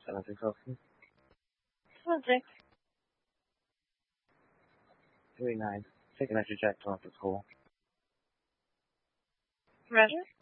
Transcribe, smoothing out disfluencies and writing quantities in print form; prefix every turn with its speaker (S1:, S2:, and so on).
S1: 760.
S2: 76.
S1: 39. Take an extra check to after school.
S2: Roger.